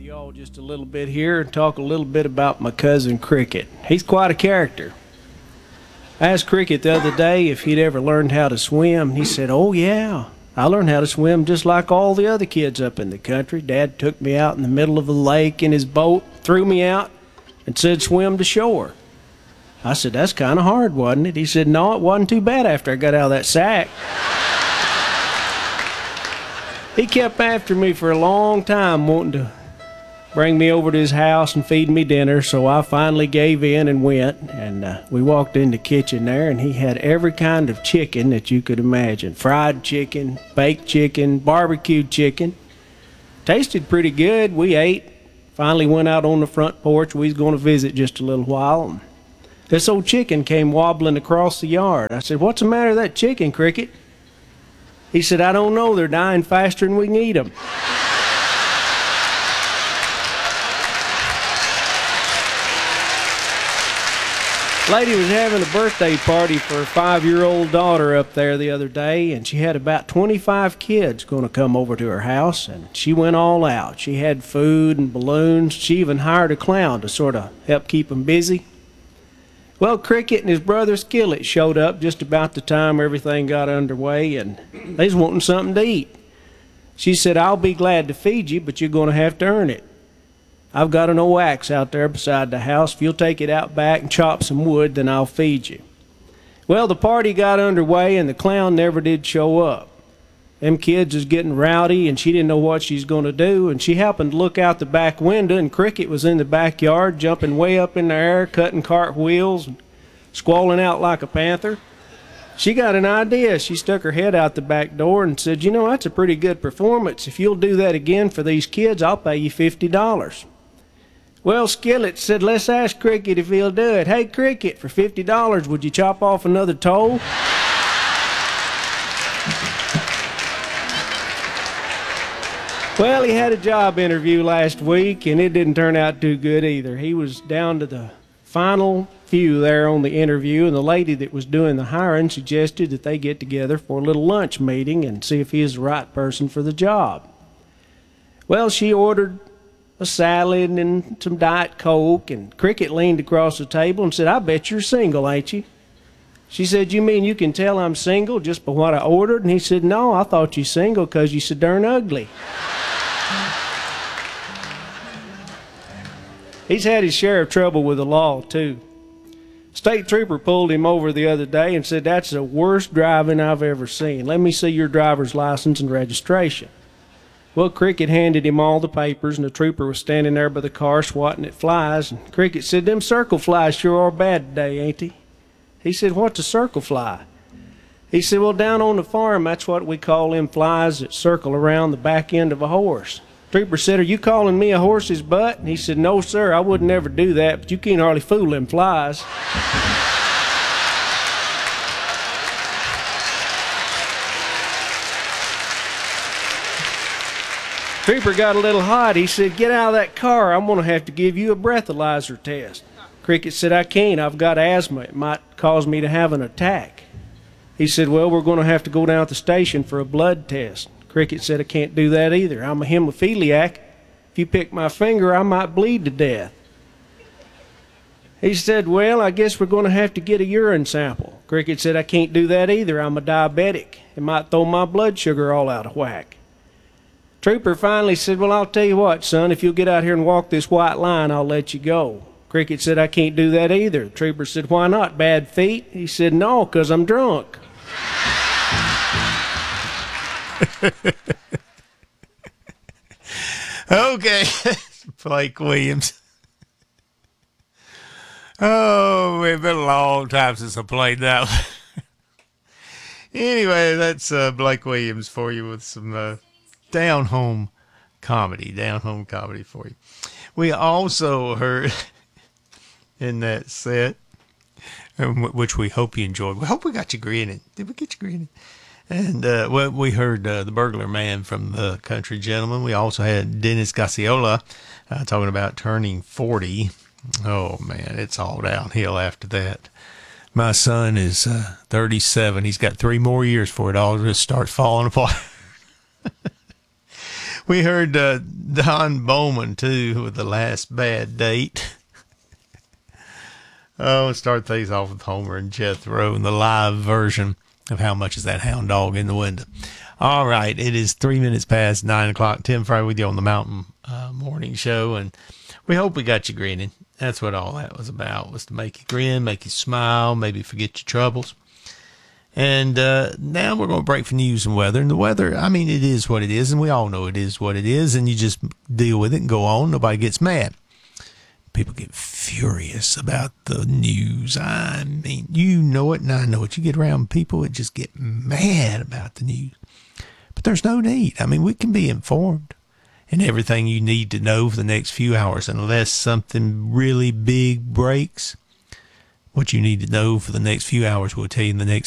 y'all just a little bit here and talk a little bit about my cousin Cricket. He's quite a character. I asked Cricket the other day if he'd ever learned how to swim. He said, "Oh, yeah. I learned how to swim just like all the other kids up in the country. Dad took me out in the middle of the lake in his boat, threw me out, and said swim to shore." I said, "That's kind of hard, wasn't it?" He said, "No, it wasn't too bad after I got out of that sack." He kept after me for a long time, wanting to bring me over to his house and feed me dinner, so I finally gave in and went, and we walked in the kitchen there, and he had every kind of chicken that you could imagine. Fried chicken, baked chicken, barbecued chicken. Tasted pretty good. We ate. Finally went out on the front porch. We was going to visit just a little while. This old chicken came wobbling across the yard. I said, "What's the matter with that chicken, Cricket?" He said, "I don't know. They're dying faster than we can eat them." Lady was having a birthday party for her 5-year-old daughter up there the other day, and she had about 25 kids going to come over to her house, and she went all out. She had food and balloons. She even hired a clown to sort of help keep them busy. Well, Cricket and his brother Skillet showed up just about the time everything got underway, and they was wanting something to eat. She said, "I'll be glad to feed you, but you're going to have to earn it. I've got an old axe out there beside the house. If you'll take it out back and chop some wood, then I'll feed you." Well, the party got underway, and the clown never did show up. Them kids was getting rowdy, and she didn't know what she's going to do, and she happened to look out the back window, and Cricket was in the backyard jumping way up in the air, cutting cartwheels, and squalling out like a panther. She got an idea. She stuck her head out the back door and said, "You know, that's a pretty good performance. If you'll do that again for these kids, I'll pay you $50. Well, Skillet said, "Let's ask Cricket if he'll do it. Hey, Cricket, for $50, would you chop off another toe?" Well, he had a job interview last week, and it didn't turn out too good either. He was down to the final few there on the interview, and the lady that was doing the hiring suggested that they get together for a little lunch meeting and see if he is the right person for the job. Well, she ordered a salad and some Diet Coke, and Cricket leaned across the table and said, "I bet you're single, ain't you?" She said, "You mean you can tell I'm single just by what I ordered?" And he said, "No, I thought you single 'cause you so darn ugly." He's had his share of trouble with the law, too. State trooper pulled him over the other day and said, "That's the worst driving I've ever seen. Let me see your driver's license and registration." Well, Cricket handed him all the papers, and the trooper was standing there by the car swatting at flies. And Cricket said, "Them circle flies sure are bad today, ain't they?" He said, "What's a circle fly?" He said, "Well, down on the farm, that's what we call them flies that circle around the back end of a horse." Trooper said, "Are you calling me a horse's butt?" And he said, "No, sir, I would never do that, but you can't hardly fool them flies." Trooper got a little hot. He said, "Get out of that car. I'm going to have to give you a breathalyzer test." Cricket said, "I can't. I've got asthma. It might cause me to have an attack." He said, "Well, we're going to have to go down to the station for a blood test." Cricket said, "I can't do that either. I'm a hemophiliac. If you pick my finger, I might bleed to death." He said, "Well, I guess we're going to have to get a urine sample." Cricket said, "I can't do that either. I'm a diabetic. It might throw my blood sugar all out of whack." Trooper finally said, "Well, I'll tell you what, son, if you'll get out here and walk this white line, I'll let you go." Cricket said, "I can't do that either." Trooper said, "Why not? Bad feet?" He said, "No, 'cause I'm drunk." Okay, Blake Williams. Oh, it's been a long time since I played that one. Anyway, that's Blake Williams for you with some down-home comedy for you. We also heard in that set, which we hope you enjoyed. We hope we got you grinning. Did we get you grinning? And well, we heard the Burglar Man from the Country Gentleman. We also had Dennis Gacciola talking about turning 40. Oh, man, it's all downhill after that. My son is 37. He's got 3 more years before it all just starts falling apart. We heard Don Bowman, too, with The Last Bad Date. Oh, start things off with Homer and Jethro and the live version of How Much Is That Hound Dog in the Window. All right, it is 3 minutes past 9 o'clock. Tim Fry with you on the Mountain Morning Show, and we hope we got you grinning. That's what all that was about, was to make you grin, make you smile, maybe forget your troubles. And now we're going to break for news and weather. And the weather, I mean, it is what it is, and we all know it is what it is, and you just deal with it and go on. Nobody gets mad. People get furious about the news. I mean, you know it, and I know it. You get around people that just get mad about the news. But there's no need. I mean, we can be informed and everything you need to know for the next few hours, unless something really big breaks. What you need to know for the next few hours, we'll tell you in the next